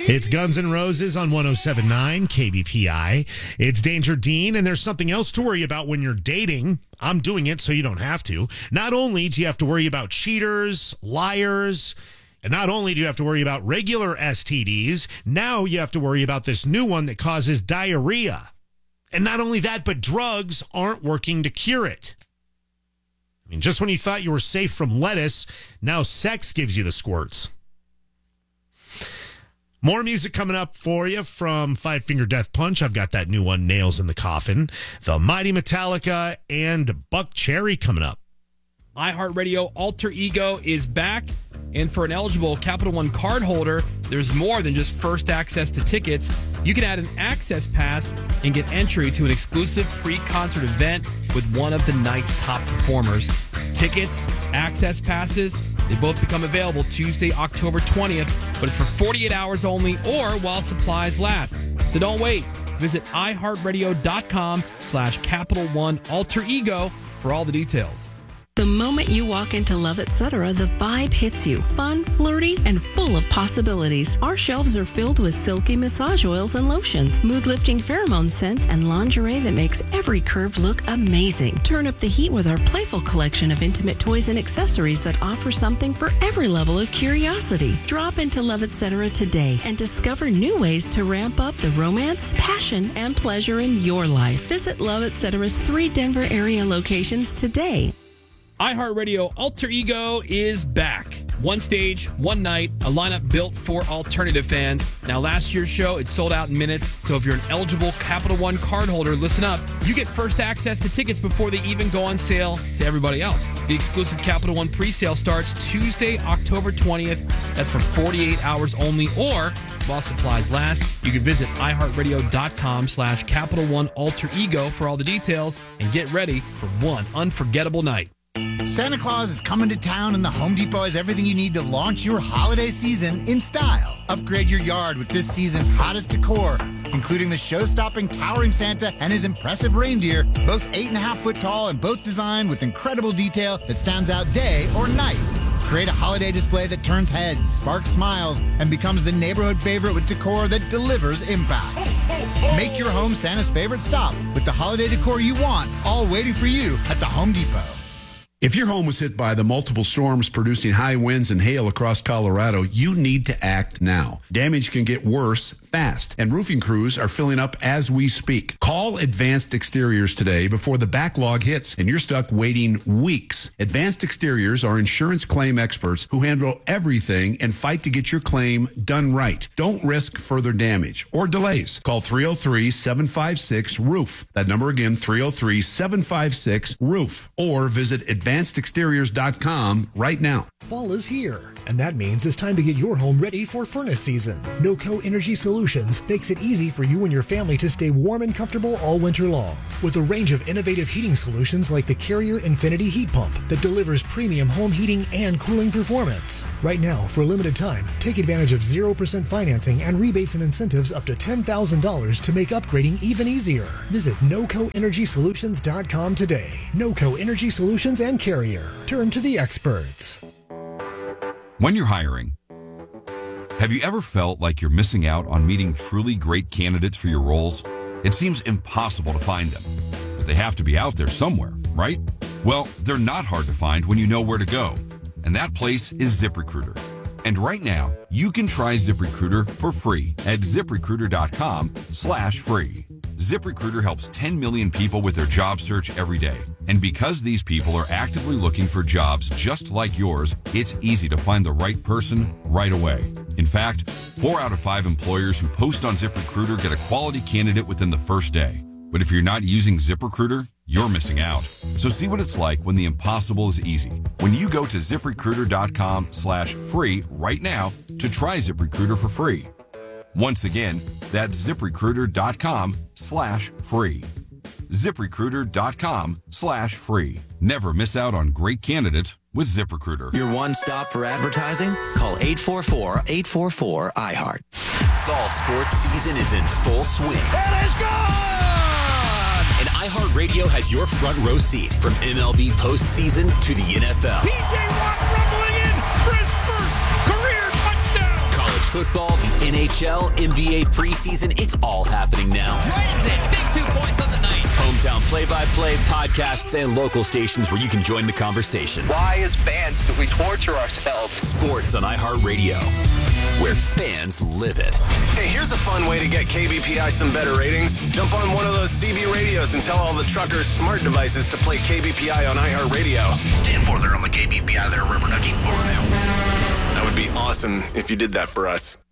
It's Guns N' Roses on 107.9 KBPI. It's Danger Dean, and there's something else to worry about when you're dating. I'm doing it so you don't have to. Not only do you have to worry about cheaters, liars, and not only do you have to worry about regular STDs, now you have to worry about this new one that causes diarrhea. And not only that, but drugs aren't working to cure it. I mean, just when you thought you were safe from lettuce, now sex gives you the squirts. More music coming up for you from Five Finger Death Punch. I've got that new one, Nails in the Coffin. The Mighty Metallica and Buck Cherry coming up. iHeartRadio Alter Ego is back. And for an eligible Capital One card holder, there's more than just first access to tickets. You can add an access pass and get entry to an exclusive pre-concert event with one of the night's top performers. Tickets, access passes, they both become available Tuesday, October 20th, but it's for 48 hours only or while supplies last. So don't wait. Visit iHeartRadio.com/Capital One Alter Ego for all the details. The moment you walk into Love Etc., the vibe hits you. Fun, flirty, and full of possibilities. Our shelves are filled with silky massage oils and lotions, mood-lifting pheromone scents, and lingerie that makes every curve look amazing. Turn up the heat with our playful collection of intimate toys and accessories that offer something for every level of curiosity. Drop into Love Etc. today and discover new ways to ramp up the romance, passion, and pleasure in your life. Visit Love Etc.'s 3 Denver area locations today. iHeartRadio Alter Ego is back. One stage, one night, a lineup built for alternative fans. Now, last year's show, it sold out in minutes, so if you're an eligible Capital One cardholder, listen up. You get first access to tickets before they even go on sale to everybody else. The exclusive Capital One presale starts Tuesday, October 20th. That's for 48 hours only, or while supplies last. You can visit iHeartRadio.com/Capital One Alter Ego for all the details and get ready for one unforgettable night. Santa Claus is coming to town, and the Home Depot has everything you need to launch your holiday season in style. Upgrade your yard with this season's hottest decor, including the show-stopping towering Santa and his impressive reindeer, both 8.5 foot tall and both designed with incredible detail that stands out day or night. Create a holiday display that turns heads, sparks smiles, and becomes the neighborhood favorite with decor that delivers impact. Make your home Santa's favorite stop with the holiday decor you want, all waiting for you at the Home Depot. If your home was hit by the multiple storms producing high winds and hail across Colorado, you need to act now. Damage can get worse fast, and roofing crews are filling up as we speak. Call Advanced Exteriors today before the backlog hits and you're stuck waiting weeks. Advanced Exteriors are insurance claim experts who handle everything and fight to get your claim done right. Don't risk further damage or delays. Call 303-756-ROOF. That number again, 303-756-ROOF. Or visit advancedexteriors.com right now. Fall is here, and that means it's time to get your home ready for furnace season. NOCO Energy Solutions makes it easy for you and your family to stay warm and comfortable all winter long. With a range of innovative heating solutions like the Carrier Infinity Heat Pump that delivers premium home heating and cooling performance. Right now, for a limited time, take advantage of 0% financing and rebates and incentives up to $10,000 to make upgrading even easier. Visit NOCOEnergySolutions.com today. NOCO Energy Solutions and Carrier. Turn to the experts. When you're hiring, have you ever felt like you're missing out on meeting truly great candidates for your roles? It seems impossible to find them, but they have to be out there somewhere, right? Well, they're not hard to find when you know where to go, and that place is ZipRecruiter. And right now, you can try ZipRecruiter for free at ZipRecruiter.com/free. ZipRecruiter helps 10 million people with their job search every day. And because these people are actively looking for jobs just like yours, it's easy to find the right person right away. In fact, 4 out of 5 employers who post on ZipRecruiter get a quality candidate within the first day. But if you're not using ZipRecruiter, you're missing out. So see what it's like when the impossible is easy. When you go to ZipRecruiter.com/free right now to try ZipRecruiter for free. Once again, that's ZipRecruiter.com/free. ZipRecruiter.com/free. Never miss out on great candidates with ZipRecruiter. Your one stop for advertising? Call 844-844-iHeart. Fall sports season is in full swing. It is gone! And iHeartRadio has your front row seat from MLB postseason to the NFL. P.J. Watt rumbling in for his first career touchdown. College football, the NHL, NBA preseason, it's all happening now. Dragons in, big 2 points on the night. Hometown play-by-play, podcasts, and local stations where you can join the conversation. Why, as fans, do we torture ourselves? Sports on iHeartRadio, where fans live it. Hey, here's a fun way to get KBPI some better ratings. Jump on one of those CB radios and tell all the truckers' smart devices to play KBPI on iHeartRadio. 10-4 there on the KBPI there, Rubber Ducky. Over there. That would be awesome if you did that for us.